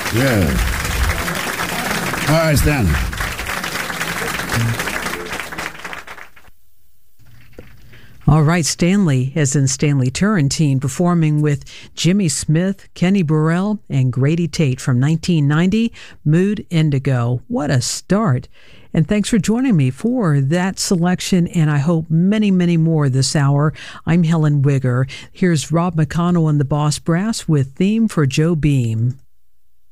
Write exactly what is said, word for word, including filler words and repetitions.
Good. All right, Stanley. All right, Stanley, as in Stanley Turrentine, performing with Jimmy Smith, Kenny Burrell, and Grady Tate from nineteen ninety, Mood Indigo. What a start. And thanks for joining me for that selection, and I hope many, many more this hour. I'm Helen Wigger. Here's Rob McConnell and the Boss Brass with Theme for Joe Beam.